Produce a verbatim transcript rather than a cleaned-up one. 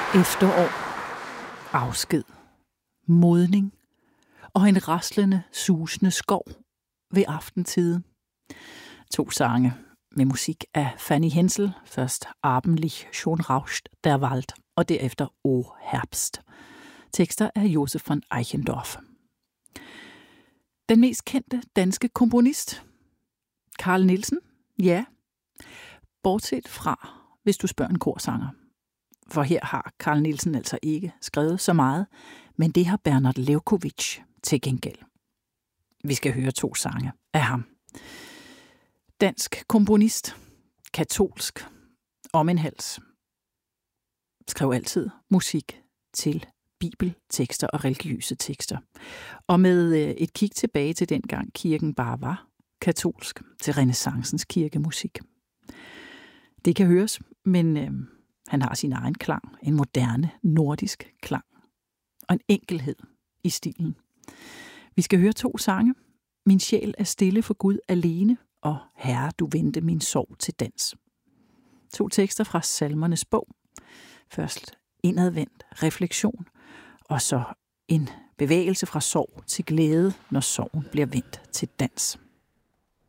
Efterår, afsked, modning og en raslende, susende skov ved aftentide. To sange med musik af Fanny Hensel, først Abendlich schon rauscht der Wald og derefter O Herbst. Tekster af Josef von Eichendorff. Den mest kendte danske komponist, Carl Nielsen, ja. Bortset fra, hvis du spørger en korsanger. For her har Carl Nielsen altså ikke skrevet så meget, men det har Bernard Lewkovitch til gengæld. Vi skal høre to sange af ham. Dansk komponist, katolsk, om en hals. Skrev altid musik til bibeltekster og religiøse tekster. Og med et kig tilbage til dengang kirken bare var katolsk, til renæssancens kirkemusik. Det kan høres, men øh, han har sin egen klang, en moderne nordisk klang og en enkelhed i stilen. Vi skal høre to sange. Min sjæl er stille for Gud alene, og Herre, du vendte min sorg til dans. To tekster fra Salmernes bog. Først indadvendt refleksion, og så en bevægelse fra sorg til glæde, når sorgen bliver vendt til dans.